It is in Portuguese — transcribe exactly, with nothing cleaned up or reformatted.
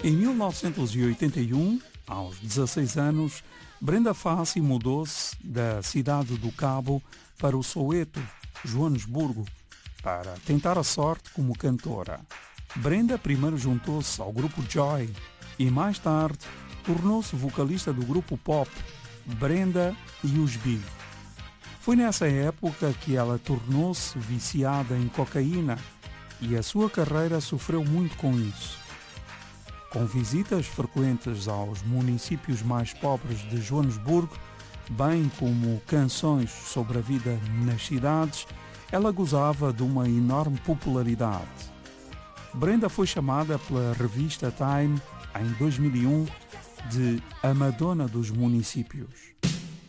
Em mil novecentos e oitenta e um, aos dezasseis anos, Brenda Fassie mudou-se da cidade do Cabo para o Soweto, Joanesburgo, para tentar a sorte como cantora. Brenda primeiro juntou-se ao grupo Joy e mais tarde tornou-se vocalista do grupo pop Brenda e os Big. Foi nessa época que ela tornou-se viciada em cocaína e a sua carreira sofreu muito com isso. Com visitas frequentes aos municípios mais pobres de Joanesburgo, bem como canções sobre a vida nas cidades, ela gozava de uma enorme popularidade. Brenda foi chamada pela revista Time, em dois mil e um, de a Madonna dos municípios.